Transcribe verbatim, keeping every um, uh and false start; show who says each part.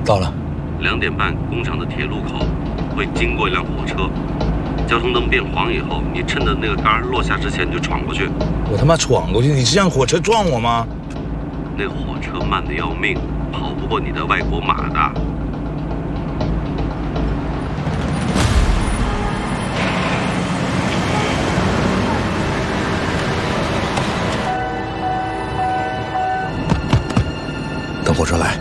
Speaker 1: 到了。
Speaker 2: 两点半，工厂的铁路口会经过一辆火车，交通灯变黄以后，你趁着那个杆落下之前就闯过去。
Speaker 1: 我他妈闯过去，你是让火车撞我吗？
Speaker 2: 那个火车慢得要命，跑不过你的外国马的。
Speaker 1: 等火车来。